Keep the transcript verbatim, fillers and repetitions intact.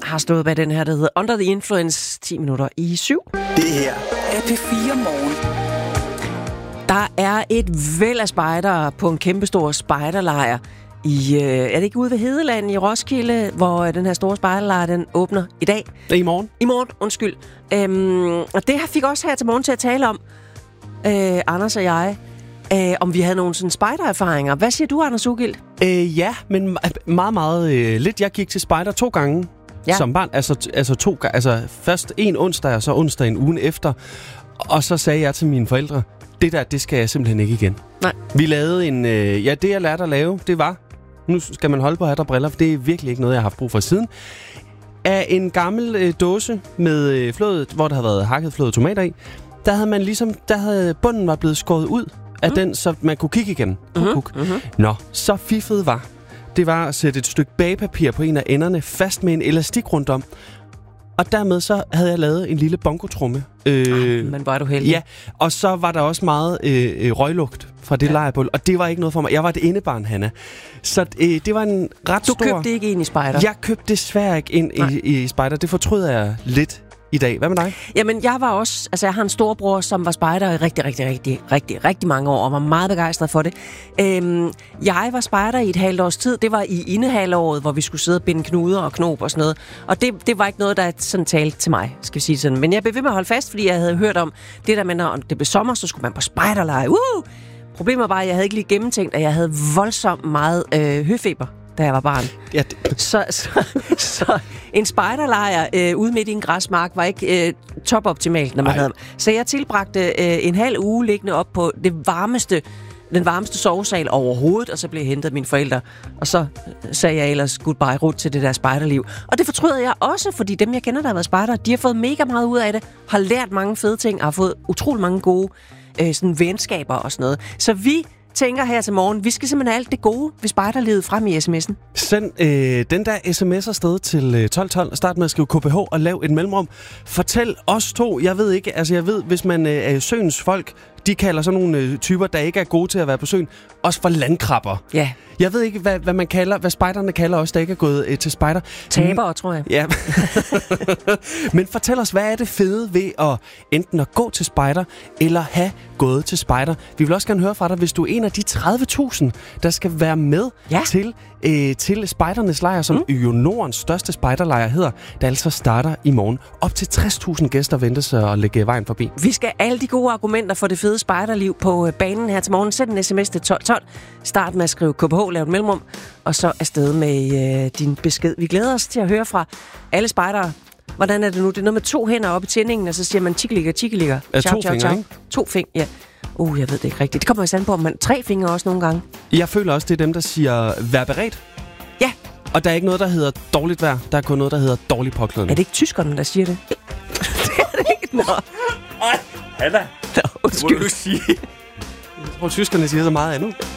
har stået bag den her, der hedder Under the Influence, ti minutter i syv. Det her er P fire Morgen. Der er et væld af spejdere på en kæmpestor spejderlejr. I, øh, er det ikke ude ved Hedeland i Roskilde, hvor øh, den her store spejderlejr, den åbner i dag? Det er i morgen. I morgen, undskyld. Øhm, og det fik også her til morgen til at tale om, øh, Anders og jeg, øh, om vi havde nogle sådan spejdererfaringer. Hvad siger du, Anders Ugild? Øh, ja, men meget, meget øh, lidt. Jeg gik til spejder to gange ja. som barn. Altså, altså, to, altså først en onsdag, og så onsdag en uge efter. Og så sagde jeg til mine forældre, det der, det skal jeg simpelthen ikke igen. Nej. Vi lavede en... Øh, ja, det jeg lærte at lave, det var... Nu skal man holde på hat og briller, for det er virkelig ikke noget, jeg har haft brug for siden. Af en gammel øh, dåse med øh, flådet, hvor der havde været hakket flåede tomater i, der havde man ligesom... Der havde bunden var blevet skåret ud af mm. den, så man kunne kigge igennem. Mm-hmm. Kuk, kuk. Mm-hmm. Nå, så fiffet var... Det var at sætte et stykke bagepapir på en af enderne, fast med en elastik rundt om. Og dermed så havde jeg lavet en lille bongotrumme. Øh, ah, men var du heldig. Ja, og så var der også meget øh, røglugt fra det ja. lejrbål, og det var ikke noget for mig. Jeg var det indebarn, Hanna. Så øh, det var en ret du stor... Du købte ikke en i spejder? Jeg købte desværre ikke en i, i spejder. Det fortryder jeg lidt i dag. Hvad med dig? Jamen, jeg var også... Altså, jeg har en storbror, som var spejder i rigtig, rigtig, rigtig, rigtig, rigtig mange år, og var meget begejstret for det. Øhm, jeg var spejder i et halvt års tid. Det var i indehalvåret, hvor vi skulle sidde og binde knuder og knop og sådan noget. Og det, det var ikke noget, der sådan talte til mig, skal vi sige sådan. Men jeg blev ved med at holde fast, fordi jeg havde hørt om det der med, når det blev sommer, så skulle man på spejderlejr. Uh! Problemet var bare, at jeg havde ikke lige gennemtænkt, at jeg havde voldsomt meget øh, høfeber, da jeg var barn. Ja, det... så, så, så en spejderlejr øh, ude midt i en græsmark var ikke øh, topoptimalt, når man Ej. havde. Så jeg tilbragte øh, en halv uge liggende op på det varmeste, den varmeste sovesal overhovedet, og så blev jeg hentet af mine forældre. Og så sagde jeg ellers goodbye rut til det der spejderliv. Og det fortryder jeg også, fordi dem, jeg kender, der har været spejder, de har fået mega meget ud af det, har lært mange fede ting, og har fået utrolig mange gode øh, sådan venskaber og sådan noget. Så vi tænker her til morgen, vi skal simpelthen have alt det gode ved spejderlivet frem i sms'en. Send øh, den der sms afsted til øh, tolv tolv. Start med at skrive K P H og lav et mellemrum. Fortæl os to. Jeg ved ikke, altså jeg ved, hvis man øh, er søens folk, de kalder sådan nogle øh, typer, der ikke er gode til at være på søen, også for landkrabber. Ja. Jeg ved ikke, hvad, hvad man kalder, hvad spejderne kalder os, der ikke er gået øh, til spejder. Tabere, tror jeg. Ja. Men fortæl os, hvad er det fede ved at enten at gå til spejder, eller have gået til spejder? Vi vil også gerne høre fra dig, hvis du er en af de tredive tusind, der skal være med ja. til, øh, til spejdernes lejr, som mm. jo Nordens største spejderlejr hedder, der altså starter i morgen. Op til tres tusind gæster ventes at lægge vejen forbi. Vi skal alle de gode argumenter for det fede spejderliv på banen her til morgen. Send en sms til tolv tolv. Start med at skrive K P H, lav et mellemrum, og så afsted med øh, din besked. Vi glæder os til at høre fra alle spejdere. Hvordan er det nu? Det er noget med to hænder oppe i tændingen, og så siger man tikkelikker, tikkelikker. Ja, to fingre, ikke? To fingre, ja. Uh, jeg ved det ikke rigtigt. Det kommer jo an på, om man tre fingre også nogle gange. Jeg føler også, det er dem, der siger, vær beredt. Ja. Og der er ikke noget, der hedder dårligt vejr. Der er kun noget, der hedder dårlig påklædning. Er det ikke tyskerne, der siger det? Det er det ikke. Nå. Ej, Hanna. Nå, undskyld. Må du sige. Jeg tror, tyskerne siger så meget andet.